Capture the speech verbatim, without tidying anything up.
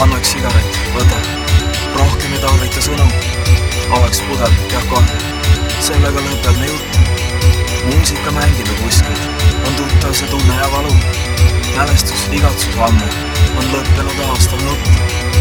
Annaks sigaret, võta. Rohkem ei tarvita sõnu. Avaks pudel, jah kohe. Sellega lõpeb me jutt. Muusika mängib kuskil. On tuttav see tunne ja valu. Mälestus, igatsus ammu. On lõppenud aastal nutt.